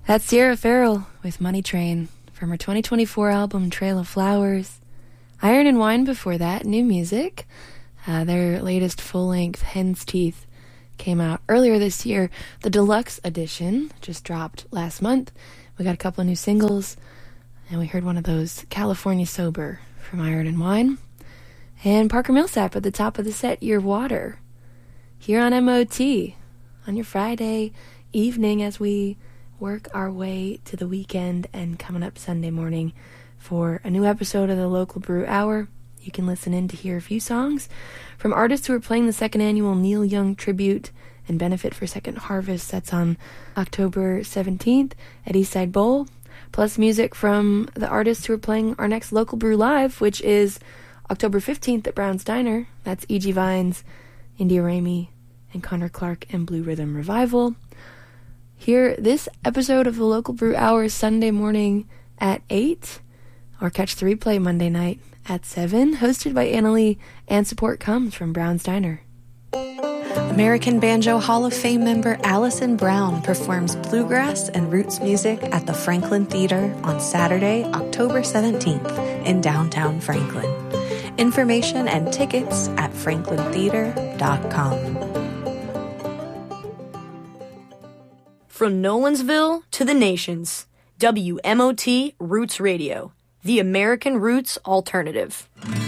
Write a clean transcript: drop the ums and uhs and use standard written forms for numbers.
That's Sierra Farrell with Money Train from her 2024 album Trail of Flowers. Iron and Wine before that, new music. Their latest full-length, Hen's Teeth, came out earlier this year. The deluxe edition just dropped last month. We got a couple of new singles, and we heard one of those, California Sober, from Iron and Wine. And Parker Millsap at the top of the set, Your Water, here on MOT, on your Friday evening as we work our way to the weekend and coming up Sunday morning for a new episode of the Local Brew Hour. You can listen in to hear a few songs from artists who are playing the second annual Neil Young Tribute and Benefit for Second Harvest. That's on October 17th at Eastside Bowl. Plus music from the artists who are playing our next Local Brew Live, which is October 15th at Brown's Diner. That's E.G. Vines, India Ramey, and Connor Clark and Blue Rhythm Revival. Hear this episode of the Local Brew Hour Sunday morning at 8, or catch the replay Monday night at 7, hosted by Annalie, and support comes from Brown's Diner. American Banjo Hall of Fame member Allison Brown performs bluegrass and roots music at the Franklin Theater on Saturday, October 17th in downtown Franklin. Information and tickets at franklintheater.com. From Nolensville to the nations, WMOT Roots Radio, the American Roots Alternative.